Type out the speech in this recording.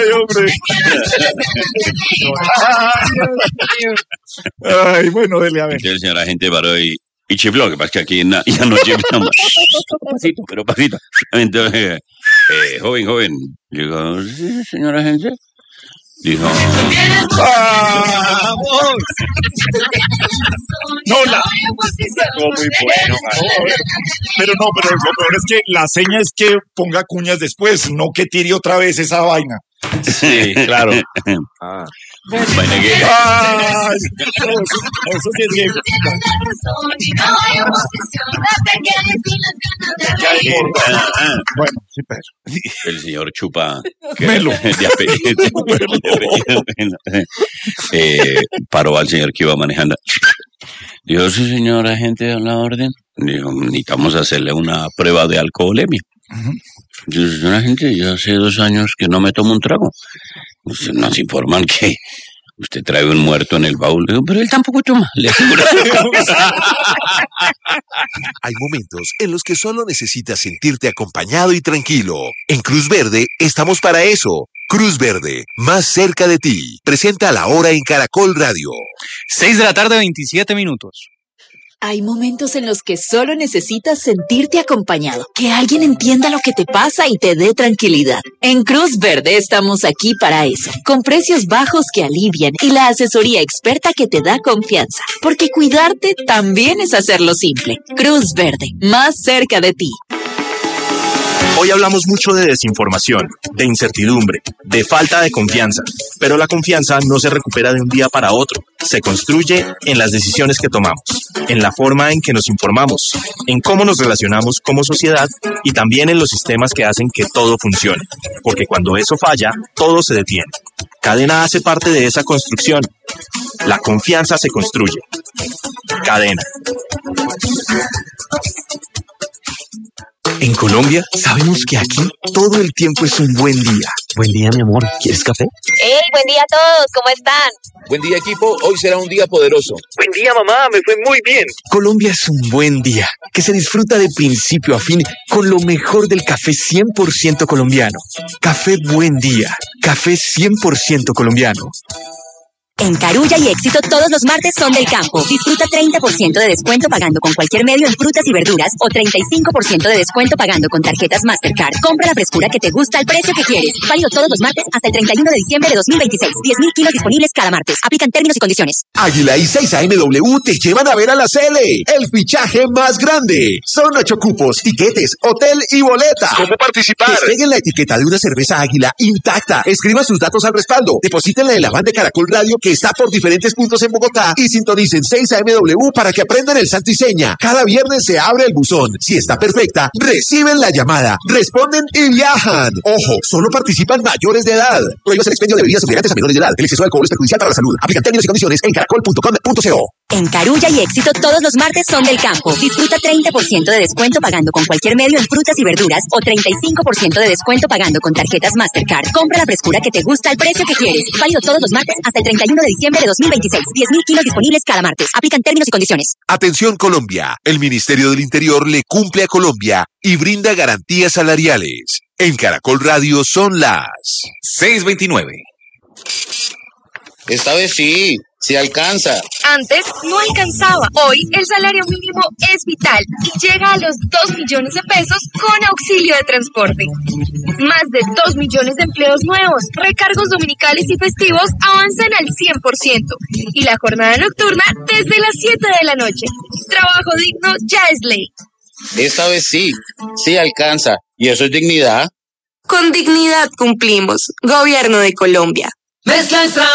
hombre. Ay, bueno, dele a ver. El señor agente paró y chifló, que pasa que aquí ya no chiflamos. Pasito, pero pasito. Entonces, joven, digo, sí, señor agente. Dijo, ¡vamos! No, muy bueno. Pero lo peor es que la seña es que ponga cuñas después, no que tire otra vez esa vaina. sí, claro. Vaina que... ¡Ay! Eso sí es Diego. Bueno, sí, Pedro. El señor Chupa... Melo. De apellido. Paró al señor que iba manejando. Dijo, sí, señor agente, a la orden. Dijo, necesitamos hacerle una prueba de alcoholemia. Dijo, señor agente, yo hace 2 años que no me tomo un trago. Nos informan que usted trae un muerto en el baúl. Digo, pero él tampoco toma, le aseguro. Hay momentos en los que solo necesitas sentirte acompañado y tranquilo. En Cruz Verde estamos para eso. Cruz Verde, más cerca de ti. Presenta a la hora en Caracol Radio. 6:27 p.m. Hay momentos en los que solo necesitas sentirte acompañado, que alguien entienda lo que te pasa y te dé tranquilidad. En Cruz Verde estamos aquí para eso, con precios bajos que alivian y la asesoría experta que te da confianza, porque cuidarte también es hacerlo simple. Cruz Verde, más cerca de ti. Hoy hablamos mucho de desinformación, de incertidumbre, de falta de confianza, pero la confianza no se recupera de un día para otro, se construye en las decisiones que tomamos, en la forma en que nos informamos, en cómo nos relacionamos como sociedad y también en los sistemas que hacen que todo funcione, porque cuando eso falla, todo se detiene. Cadena hace parte de esa construcción. La confianza se construye. Cadena. En Colombia, sabemos que aquí todo el tiempo es un buen día. Buen día, mi amor. ¿Quieres café? ¡Hey, buen día a todos! ¿Cómo están? Buen día, equipo. Hoy será un día poderoso. Buen día, mamá. Me fue muy bien. Colombia es un buen día, que se disfruta de principio a fin con lo mejor del café 100% colombiano. Café Buen Día. Café 100% colombiano. En Carulla y Éxito todos los martes son del campo. Disfruta 30% de descuento pagando con cualquier medio en frutas y verduras o 35% de descuento pagando con tarjetas Mastercard. Compra la frescura que te gusta al precio que quieres. Válido todos los martes hasta el 31 de diciembre de 2026. 10.000 kilos disponibles cada martes. Aplican términos y condiciones. Águila y 6AMW te llevan a ver a la Cele, el fichaje más grande. Son 8 cupos, tiquetes, hotel y boleta. ¿Cómo participar? Despeguen la etiqueta de una cerveza Águila intacta. Escriban sus datos al respaldo. Deposítenla en la van de Caracol Radio que está por diferentes puntos en Bogotá y sintonicen 6AMW para que aprendan el santo y seña. Cada viernes se abre el buzón. Si está perfecta, reciben la llamada, responden y viajan. Ojo, solo participan mayores de edad. Prohíbas el expendio de bebidas embriagantes a menores de edad. El exceso de alcohol es perjudicial para la salud. Aplican términos y condiciones en caracol.com.co. En Carulla y Éxito todos los martes son del campo. Disfruta 30% de descuento pagando con cualquier medio en frutas y verduras o 35% de descuento pagando con tarjetas Mastercard. Compra la frescura que te gusta al precio que quieres. Válido todos los martes hasta el 31 de diciembre de 2026. 10.000 kilos disponibles cada martes. Aplican términos y condiciones. Atención Colombia. El Ministerio del Interior le cumple a Colombia y brinda garantías salariales. En Caracol Radio son las 6:29. Esta vez sí alcanza. Antes no alcanzaba. Hoy el salario mínimo es vital y llega a los 2 millones de pesos con auxilio de transporte. Más de 2 millones de empleos nuevos, recargos dominicales y festivos avanzan al 100% y la jornada nocturna desde las 7 de la noche. Trabajo digno ya es ley. Esta vez sí alcanza. ¿Y eso es dignidad? Con dignidad cumplimos. Gobierno de Colombia.